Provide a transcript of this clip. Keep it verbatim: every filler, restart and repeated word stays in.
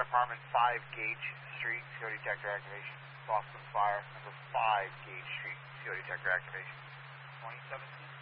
Department, five Gage Street, C O detector activation. Boston Fire, number five Gage Street, C O detector activation. twenty seventeen.